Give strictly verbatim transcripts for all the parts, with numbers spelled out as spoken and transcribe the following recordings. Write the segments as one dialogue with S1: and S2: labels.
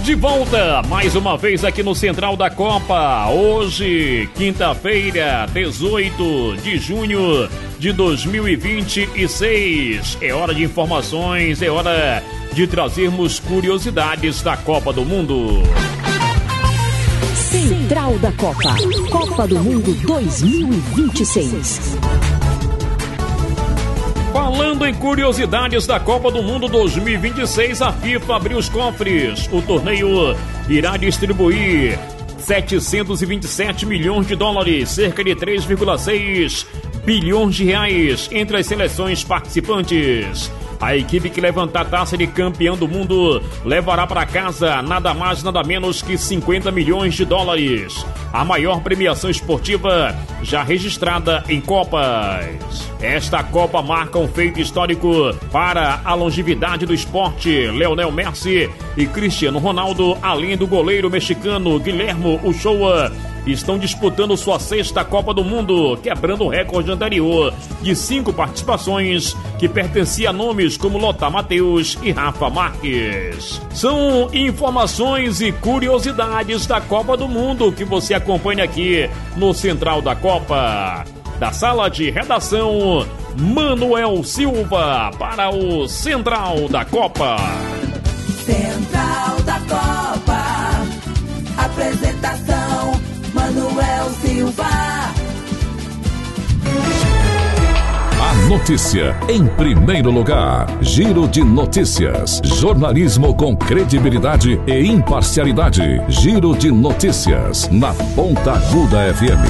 S1: De volta, mais uma vez aqui no Central da Copa. Hoje, quinta-feira, dezoito de junho de dois mil e vinte e seis. É hora de informações, é hora de trazermos curiosidades da Copa do Mundo.
S2: Central da Copa. Copa do Mundo dois mil e vinte e seis.
S1: Falando em curiosidades da Copa do Mundo dois mil e vinte e seis, a FIFA abriu os cofres. O torneio irá distribuir setecentos e vinte e sete milhões de dólares, cerca de três vírgula seis bilhões de reais, entre as seleções participantes. A equipe que levantar a taça de campeão do mundo levará para casa nada mais nada menos que cinquenta milhões de dólares. A maior premiação esportiva já registrada em Copas. Esta Copa marca um feito histórico para a longevidade do esporte. Lionel Messi e Cristiano Ronaldo, além do goleiro mexicano Guillermo Ochoa, estão disputando sua sexta Copa do Mundo, quebrando o recorde anterior de cinco participações que pertencia a nomes como Lothar Matthäus e Rafa Marques. São informações e curiosidades da Copa do Mundo que você acompanha aqui no Central da Copa. Da sala de redação, Manuel Silva para o Central da Copa.
S3: Central da Copa. Apresentação, Manuel Silva.
S4: A notícia em primeiro lugar. Giro de notícias. Jornalismo com credibilidade e imparcialidade. Giro de notícias na Ponta Aguda F M.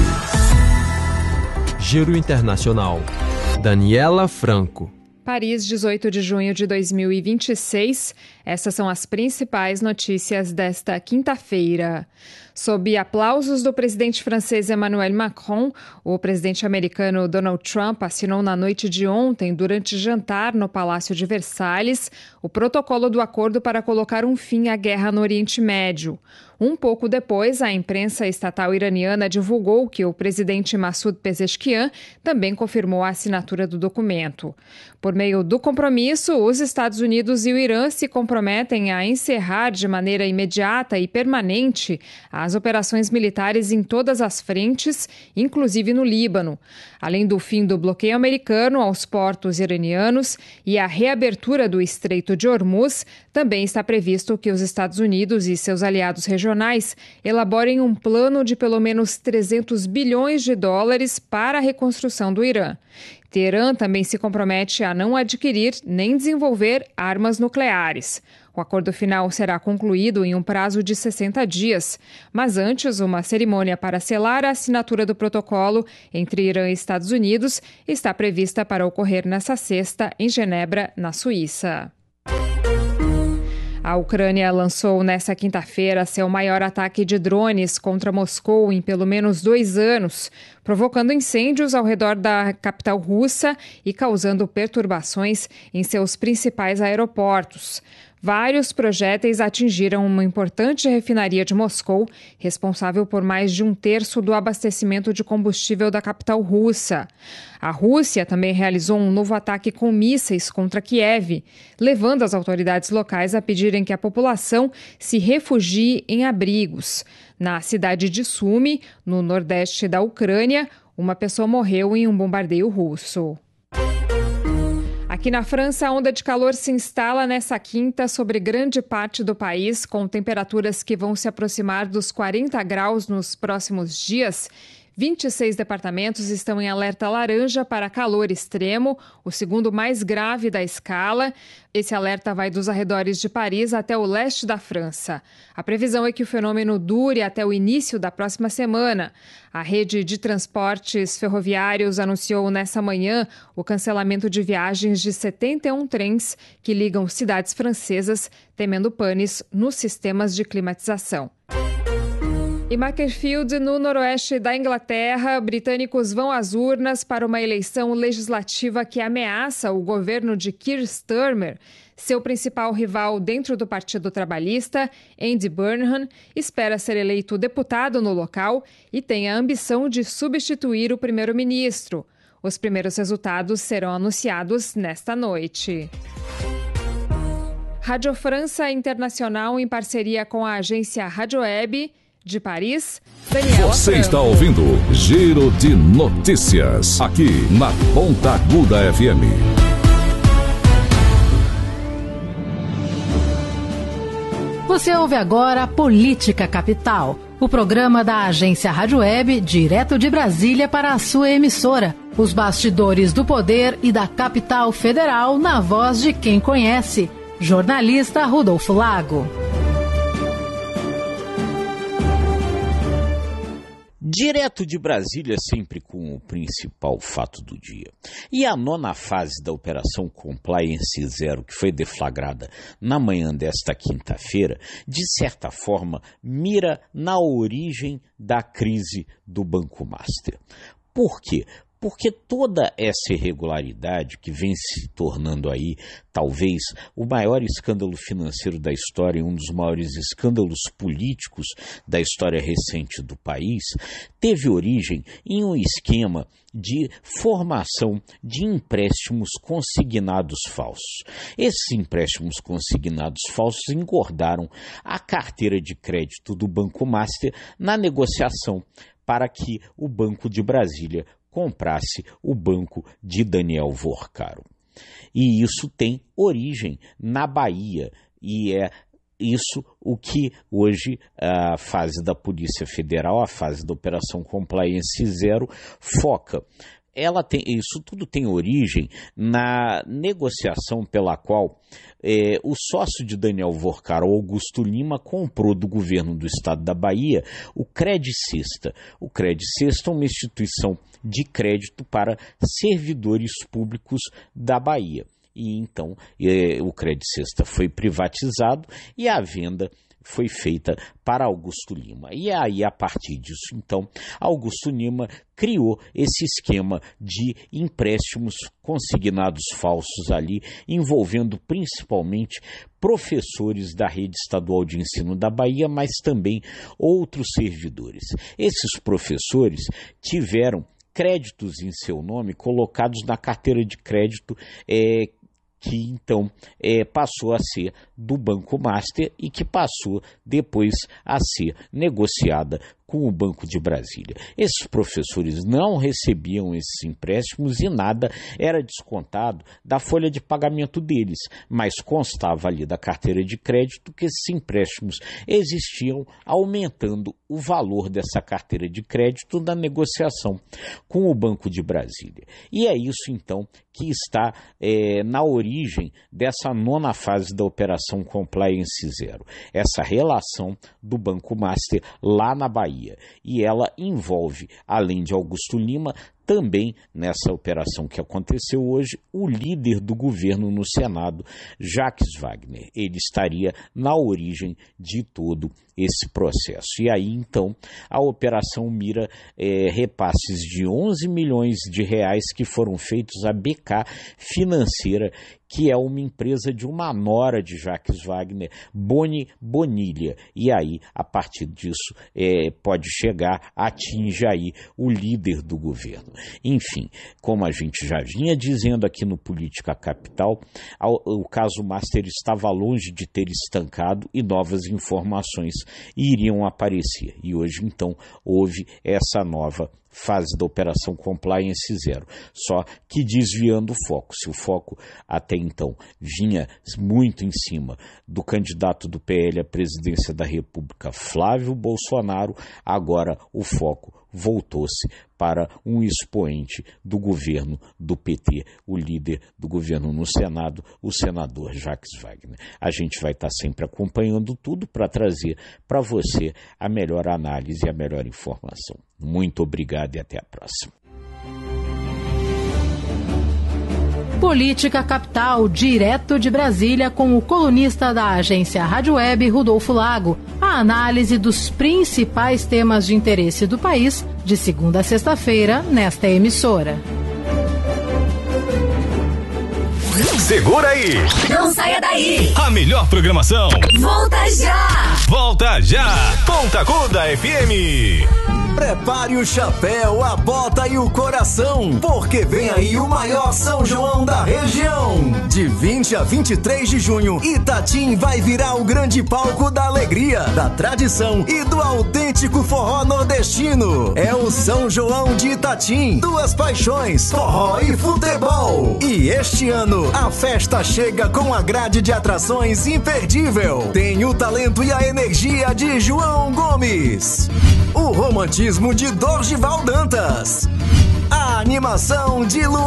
S5: Giro Internacional. Daniela Franco.
S6: Paris, dezoito de junho de dois mil e vinte e seis. Essas são as principais notícias desta quinta-feira. Sob aplausos do presidente francês Emmanuel Macron, o presidente americano Donald Trump assinou na noite de ontem, durante jantar no Palácio de Versalhes, o protocolo do acordo para colocar um fim à guerra no Oriente Médio. Um pouco depois, a imprensa estatal iraniana divulgou que o presidente Massoud Pezeshkian também confirmou a assinatura do documento. Por meio do compromisso, os Estados Unidos e o Irã se comprometem a encerrar de maneira imediata e permanente as operações militares em todas as frentes, inclusive no Líbano. Além do fim do bloqueio americano aos portos iranianos e a reabertura do Estreito de Hormuz, também está previsto que os Estados Unidos e seus aliados regionais elaborem um plano de pelo menos trezentos bilhões de dólares para a reconstrução do Irã. Teherã também se compromete a não adquirir nem desenvolver armas nucleares. O acordo final será concluído em um prazo de sessenta dias, mas antes, uma cerimônia para selar a assinatura do protocolo entre Irã e Estados Unidos está prevista para ocorrer nesta sexta em Genebra, na Suíça. A Ucrânia lançou nesta quinta-feira seu maior ataque de drones contra Moscou em pelo menos dois anos, provocando incêndios ao redor da capital russa e causando perturbações em seus principais aeroportos. Vários projéteis atingiram uma importante refinaria de Moscou, responsável por mais de um terço do abastecimento de combustível da capital russa. A Rússia também realizou um novo ataque com mísseis contra Kiev, levando as autoridades locais a pedirem que a população se refugie em abrigos. Na cidade de Sumy, no nordeste da Ucrânia, uma pessoa morreu em um bombardeio russo. Aqui na França, a onda de calor se instala nessa quinta sobre grande parte do país, com temperaturas que vão se aproximar dos quarenta graus nos próximos dias. vinte e seis departamentos estão em alerta laranja para calor extremo, o segundo mais grave da escala. Esse alerta vai dos arredores de Paris até o leste da França. A previsão é que o fenômeno dure até o início da próxima semana. A rede de transportes ferroviários anunciou nessa manhã o cancelamento de viagens de setenta e um trens que ligam cidades francesas, temendo panes nos sistemas de climatização. Em Macclesfield, no noroeste da Inglaterra, britânicos vão às urnas para uma eleição legislativa que ameaça o governo de Keir Starmer. Seu principal rival dentro do Partido Trabalhista, Andy Burnham, espera ser eleito deputado no local e tem a ambição de substituir o primeiro-ministro. Os primeiros resultados serão anunciados nesta noite. Rádio França Internacional, em parceria com a agência Rádio Web de Paris, Daniela
S4: Você
S6: Franco.
S4: está ouvindo Giro de Notícias, aqui na Ponta Aguda F M.
S7: Você ouve agora Política Capital, o programa da agência Rádio Web, direto de Brasília para a sua emissora. Os bastidores do poder e da capital federal na voz de quem conhece. Jornalista Rodolfo Lago.
S8: Direto de Brasília, sempre com o principal fato do dia. E a nona fase da Operação Compliance Zero, que foi deflagrada na manhã desta quinta-feira, de certa forma, mira na origem da crise do Banco Master. Por quê? Porque toda essa irregularidade que vem se tornando aí, talvez, o maior escândalo financeiro da história, um dos maiores escândalos políticos da história recente do país, teve origem em um esquema de formação de empréstimos consignados falsos. Esses empréstimos consignados falsos engordaram a carteira de crédito do Banco Master na negociação para que o Banco de Brasília comprasse o banco de Daniel Vorcaro. E isso tem origem na Bahia, e é isso o que hoje a fase da Polícia Federal, a fase da Operação Compliance Zero, foca. Ela tem, isso tudo tem origem na negociação pela qual é, o sócio de Daniel Vorcaro, Augusto Lima, comprou do governo do estado da Bahia o Credicesta. O Credicesta é uma instituição de crédito para servidores públicos da Bahia. E então é, o Credicesta foi privatizado e a venda foi feita para Augusto Lima. E aí, a partir disso, então, Augusto Lima criou esse esquema de empréstimos consignados falsos ali, envolvendo principalmente professores da rede estadual de ensino da Bahia, mas também outros servidores. Esses professores tiveram créditos em seu nome colocados na carteira de crédito é, que então é, passou a ser do Banco Master e que passou depois a ser negociada com o Banco de Brasília. Esses professores não recebiam esses empréstimos e nada era descontado da folha de pagamento deles, mas constava ali da carteira de crédito que esses empréstimos existiam, aumentando o valor dessa carteira de crédito na negociação com o Banco de Brasília. E é isso então que está é, na origem dessa nona fase da Operação Compliance Zero, essa relação do Banco Master lá na Bahia. E ela envolve, além de Augusto Lima, também nessa operação que aconteceu hoje, o líder do governo no Senado, Jacques Wagner. Ele estaria na origem de todo esse processo. E aí, então, a operação mira é, repasses de onze milhões de reais que foram feitos à B K Financeira, que é uma empresa de uma nora de Jacques Wagner, Boni Bonilha. E aí, a partir disso, é, pode chegar, atinge aí o líder do governo. Enfim, como a gente já vinha dizendo aqui no Política Capital, o caso Master estava longe de ter estancado e novas informações iriam aparecer. E hoje, então, houve essa nova fase da Operação Compliance Zero, só que desviando o foco. Se o foco até então vinha muito em cima do candidato do P L à presidência da República, Flávio Bolsonaro, agora o foco voltou-se para um expoente do governo do P T, o líder do governo no Senado, o senador Jacques Wagner. A gente vai estar sempre acompanhando tudo para trazer para você a melhor análise e a melhor informação. Muito obrigado e até a próxima.
S7: Política Capital, direto de Brasília, com o colunista da agência Rádio Web, Rodolfo Lago. A análise dos principais temas de interesse do país, de segunda a sexta-feira, nesta emissora.
S9: Segura aí!
S3: Não saia daí!
S9: A melhor programação!
S3: Volta já!
S9: Volta já! Ponta Aguda F M!
S10: Prepare o chapéu, a bota e o coração, porque vem aí o maior São João da região. De vinte a vinte e três de junho, Itatim vai virar o grande palco da alegria, da tradição e do autêntico forró nordestino. É o São João de Itatim, duas paixões, forró e futebol. E este ano, a festa chega com a grade de atrações imperdível. Tem o talento e a energia de João Gomes, o romantismo de Dorgival Dantas, a animação de Lu